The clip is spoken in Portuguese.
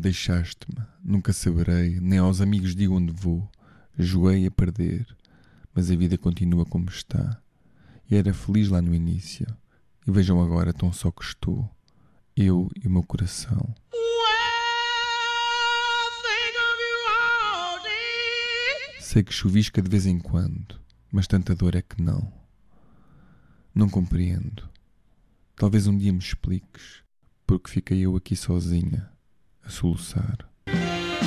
deixaste-me, nunca saberei, nem aos amigos digo onde vou. Joguei a perder, mas a vida continua como está. E era feliz lá no início, e vejam agora tão só que estou, eu e o meu coração. Sei que chuvisca de vez em quando, mas tanta dor é que não. Não compreendo. Talvez um dia me expliques, porque fiquei eu aqui sozinha, a soluçar.